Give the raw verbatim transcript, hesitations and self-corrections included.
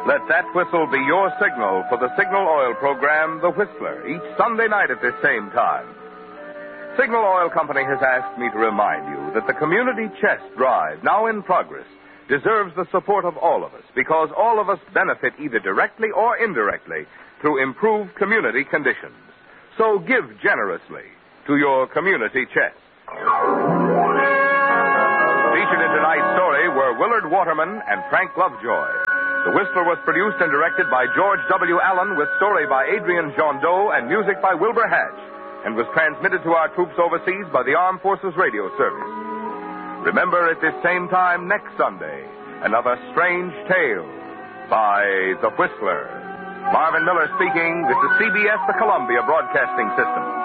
Let that whistle be your signal for the Signal Oil program, The Whistler, each Sunday night at this same time. Signal Oil Company has asked me to remind you that the Community Chest Drive, now in progress, deserves the support of all of us because all of us benefit either directly or indirectly through improved community conditions. So give generously to your community chest. Featured in tonight's story were Willard Waterman and Frank Lovejoy. The Whistler was produced and directed by George W. Allen with story by Adrian Jondeau and music by Wilbur Hatch, and was transmitted to our troops overseas by the Armed Forces Radio Service. Remember at this same time next Sunday, another strange tale by The Whistler. Marvin Miller speaking. This is C B S, the Columbia Broadcasting System.